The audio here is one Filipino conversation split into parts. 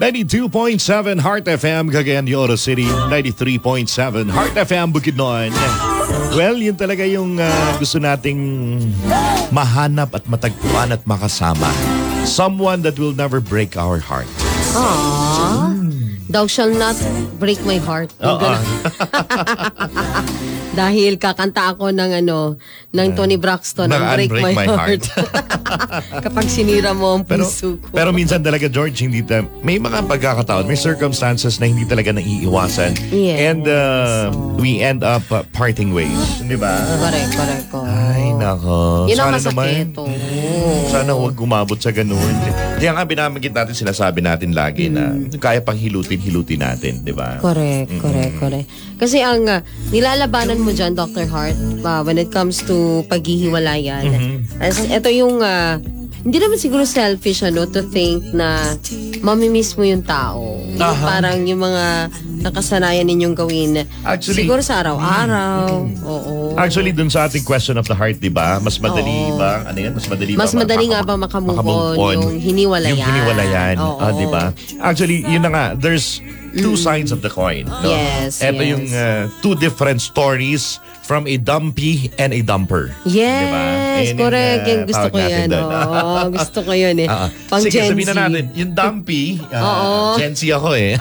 92.7 Heart FM, Cagayan de Oro City. 93.7 Heart FM, Bukidnon. Well, yun talaga yung gusto nating mahanap at matagpuan at makasama. Someone that will never break our heart. Aww. Thou shall not break my heart. Dahil kakanta ako ng Tony Braxton, ng Break My Heart. Kapag sinira mo ang puso ko. Pero minsan talaga, George, may mga pagkakataon, may circumstances na hindi talaga naiiwasan. Yes. And we end up parting ways. Di ba? Correct. Ay, nako. Yun ang Sana masakit. naman, sana huwag gumabot sa ganun. Kaya nga binamagit natin, sinasabi natin lagi na kaya pang hilutin natin. Di ba? Correct. Kasi ang nilalabanan mo dyan, Dr. Hart, when it comes to paghihiwalayan, ito yung, hindi naman siguro selfish to think na mamimiss mo yung tao. Yung parang yung mga nakasanayan ninyong gawin. Actually, siguro sa araw-araw. Oo. Actually, dun sa ating question of the heart, di ba? Mas madali ba? Ano yan? Mas madali nga ba makamove on yung hiniwalayan? Yung hiniwalayan. Di ba? Actually, yun na nga. There's two sides of the coin. No? Yes. Ito yung two different stories from a dumpy and a dumper. Yes, diba? correct. Yung gusto ko yan. Gusto ko yun eh. Pang sige, Gen Z. sabihin na natin, yung dumpy, Gen Z ako eh.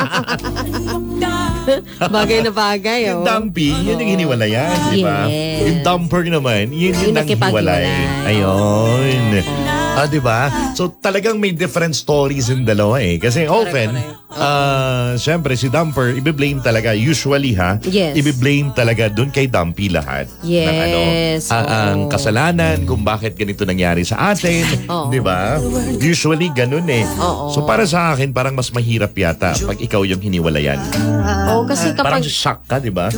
Bagay na bagay. Yung dumpy, yun yung hiniwalayan. Diba? Yes. Yung dumper naman, yun yung nanghiwalay. Ayun. Diba? So talagang may different stories in dalawa eh. Kasi often, syempre si dumper, ibe-blame talaga, usually yes, ibe-blame talaga dun kay dumpy lahat. Yes. Ang kasalanan kung bakit ganito nangyari sa atin. Diba? Usually ganun eh. So para sa akin, parang mas mahirap yata pag ikaw yung hiniwalayan. Kasi kapag parang shock ka, diba?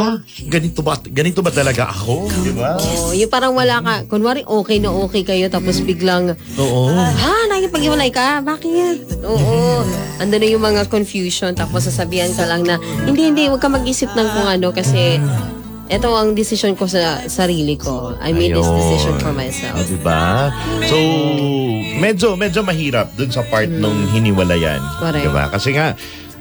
Ganito ba talaga ako? Diba? Yung parang wala ka, kunwari okay na okay kayo, tapos biglang nakikipaghiwalay ka? Bakit? Ando na yung mga confusion, tapos sasabihan ka lang na, hindi, huwag ka mag-isip ng kung ano, kasi ito ang decision ko sa sarili ko. I made this decision for myself. Diba? So, medyo mahirap dun sa part nung hiniwalayan. Correct. Diba? Kasi nga,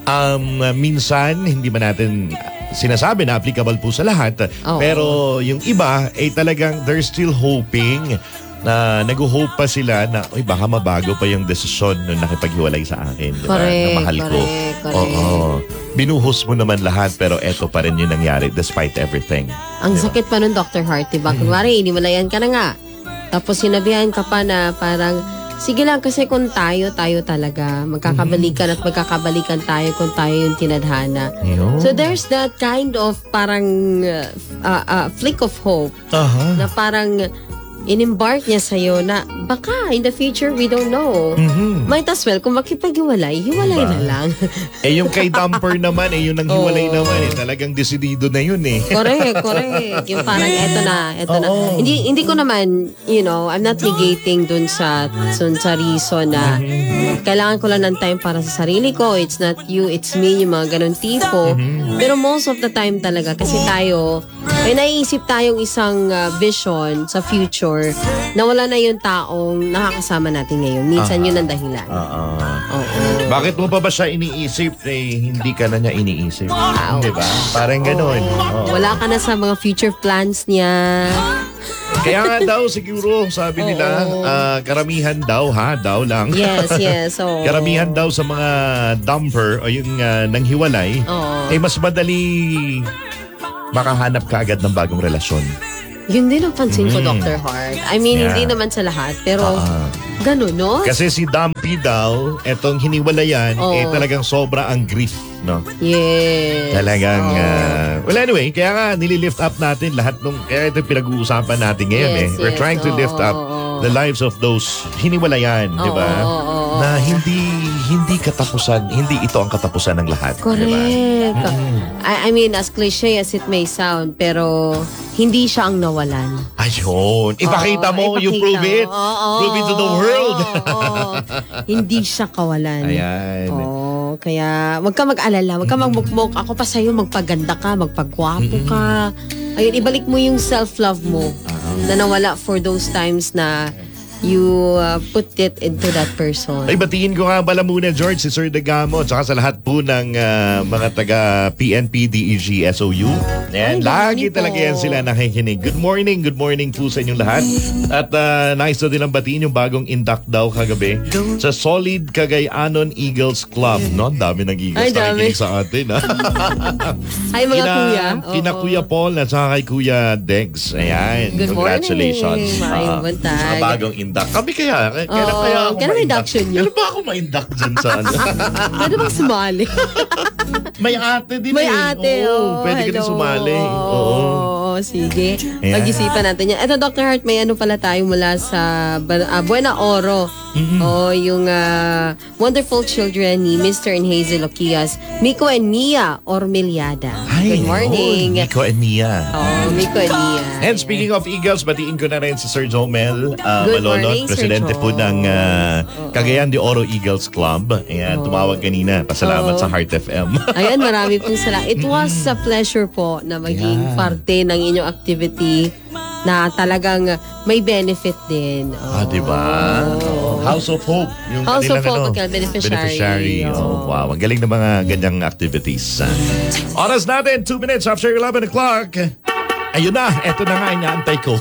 minsan, hindi ba natin sinasabi na applicable po sa lahat. Pero yung iba, talagang they're still hoping na nag-hope pa sila na baka mabago pa yung desisyon nung nakipaghiwalay sa akin. Diba? Na mahal ko. Binuhos mo naman lahat pero eto pa rin yung nangyari despite everything. Ang sakit pa nun, Dr. Hart, diba? Kunwari, iniwalayan ka na nga. Tapos sinabihan ka pa na parang, sige lang kasi kung tayo talaga. Magkakabalikan at magkakabalikan tayo kung tayo yung tinadhana. So there's that kind of parang flick of hope na parang in-embark niya sa'yo na baka in the future we don't know. Might as well kung makipaghiwalay, hiwalay na lang. Yung kay dumper naman yung nanghiwalay naman talagang desidido na yun eh. Correct. Yung parang eto na. Hindi ko naman, I'm not negating dun sa reason na kailangan ko lang ng time para sa sarili ko. It's not you, it's me, yung mga ganun tipo. Pero most of the time talaga, kasi tayo, may naiisip tayong isang vision sa future na wala na yung taong nakakasama natin ngayon. Minsan yun ang dahilan. Bakit mo pa ba siya iniisip hindi ka na niya iniisip? Diba? Parang ganun. Wala ka na sa mga future plans niya. Kaya nga daw siguro sabi nila karamihan daw lang. Yes. Karamihan daw sa mga dumper o yung nanghiwalay mas madali makahanap ka agad ng bagong relasyon. Yun din ang pansin ko, Dr. Hart. I mean, hindi naman sa lahat, pero ganun, no? Kasi si Dumpy daw, etong hiniwalayan, talagang sobra ang grief, no? Yes. Talagang, well anyway, kaya nga nililift up natin lahat kaya ito pinag-uusapan natin ngayon We're trying to lift up the lives of those hiniwalayan, di ba? Na hindi katapusan, hindi ito ang katapusan ng lahat. Correct. Diba? I mean, as cliche as it may sound, pero hindi siya ang nawalan. Ayun. Ipakita mo, you prove it. Prove it to the world. Hindi siya kawalan. Ayan. Kaya wag ka mag-alala, wag ka magmukmok. Ako pa sa'yo, magpaganda ka, magpagwapo ka. Ayun, ibalik mo yung self-love mo na nawala for those times na put it into that person. Ay, batiin ko nga pala muna, George, si Sir Degamo, tsaka sa lahat po ng mga taga PNP, DEG, SOU. Ayan, lagi talaga yan sila nakikinig. Good morning po sa inyong lahat. At nice na din ang batiin yung bagong induct daw kagabi sa Solid Cagayanon Eagles Club. No? Ang dami ng Eagles nakikinig sa atin. Ay, mga kuya. Kina Kuya Paul at saka kay Kuya Degs. Ayan, Good congratulations. Maayong buntag. Sa bagong induct. Kami kailan kaya ako kailan induction nyo? Kailan ba ako ma-induct dyan sa ano? Pwede bang sumali? May ate din May ate, pwede ka din sumali. Oo, sige. Ayan. Pag-isipan natin yan. Ito, Dr. Hart, may ano pala tayo mula sa Buena Oro. Yung wonderful children ni Mr. and Hazel Oquias, Miko and Mia Ormiliada. Good morning. Miko and Mia. Miko and Mia. And speaking of Eagles, batiin ko na rin si Sir Jomel Good Malolo, morning, Sir presidente po Jo. ng Cagayan de Oro Eagles Club. Ayan, tumawag kanina. Pasalamat sa Heart FM. Ayan, marami pong salamat. It was a pleasure po na maging parte ng inyong activity na talagang may benefit din. Diba? House of Hope. Yung House of kanilang, Hope, beneficiary. Wow, ang galing ng mga ganyang activities. Oras natin, 2 minutes after 11 o'clock. Ayun na, eto na nga, inaantay ko.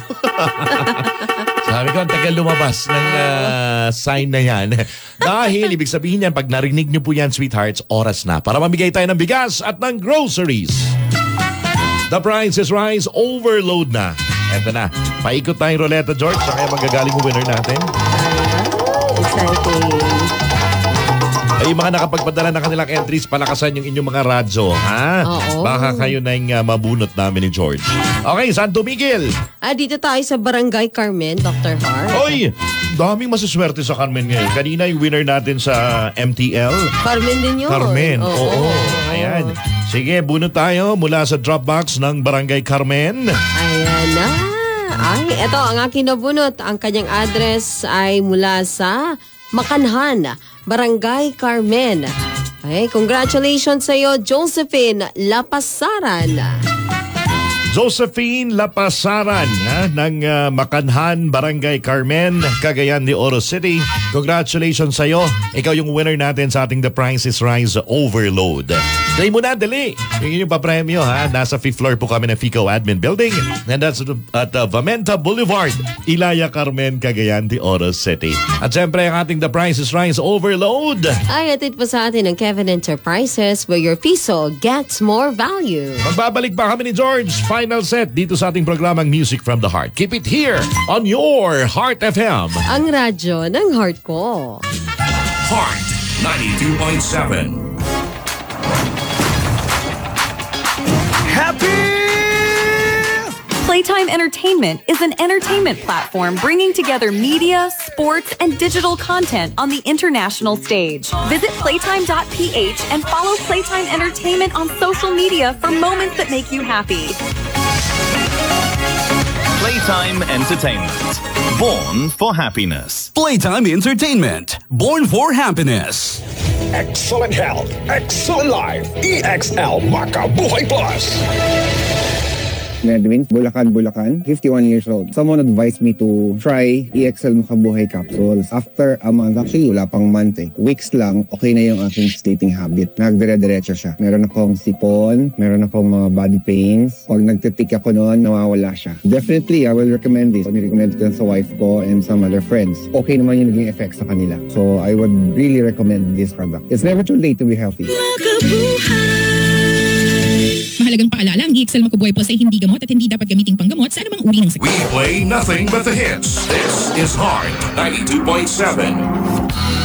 Sabi ko, ang tagal lumabas ng sign na yan. Dahil, ibig sabihin yan, pag narinig nyo po yan, sweethearts, oras na para mamigay tayo ng bigas at ng groceries. The Price is Rise, overload na. Eto na, paikot tayong ruleta, George, sa kaya magagaling yung winner natin. Exciting. Ay, yung mga nakapagpadala ng kanilang entries, palakasan yung inyong mga radyo, ha? Oo. Baka kayo na yung mabunot namin ni George. Okay, Santo Miguel. Dito tayo sa Barangay Carmen, Dr. Hart. Oy, daming masaswerte sa Carmen ngayon. Kanina yung winner natin sa MTL. Carmen din yun. Carmen, oo. Ayan. Sige, bunot tayo mula sa Dropbox ng Barangay Carmen. Ayan na. Ay, eto ang aking nabunot. Ang kanyang address ay mula sa Makanhan, Barangay Carmen. Ay, congratulations sa iyo, Josephine Lapasaran. Josephine Lapasaran ng Makanhan, Barangay Carmen, Cagayan de Oro City. Congratulations sa iyo. Ikaw yung winner natin sa ating The Price is Rise Overload. Claim mo na, dali. Yung papremyo, ha? Nasa 5th floor po kami ng FICO Admin Building. And that's at Vamenta Boulevard, Ilaya, Carmen, Cagayan de Oro City. At syempre, ang ating The Price is Rise Overload. Ay, atid po sa atin ng Kevin Enterprises where your piso gets more value. Magbabalik pa kami ni George. Final set dito sa ating programang Music from the Heart. Keep it here on your Heart FM. Ang radyo ng heart ko. Heart 92.7. Playtime Entertainment is an entertainment platform bringing together media, sports, and digital content on the international stage. Visit playtime.ph and follow Playtime Entertainment on social media for moments that make you happy. Playtime Entertainment. Born for happiness. Playtime Entertainment. Born for happiness. Excellent health, excellent life. EXL Makabuhay Plus. Edwin, Bulacan, 51 years old. Someone advised me to try EXL Makabuhay capsules. After a month, actually wala pang month weeks lang, okay na yung aking sleeping habit. Nagdire-diretso siya. Meron akong sipon, meron akong mga body pains. Pag nagtitik ako noon, nawawala siya. Definitely, I will recommend this. Ni-recommend ko sa wife ko and some other friends. Okay naman yung naging effect sa kanila. So, I would really recommend this product. It's never too late to be healthy. Mahalagang paalala, ang EXL Makabuhay Plus ay hindi gamot at hindi dapat gamiting panggamot sa anumang uri ng sakit. We play nothing but the hits. This is Heart 92.7.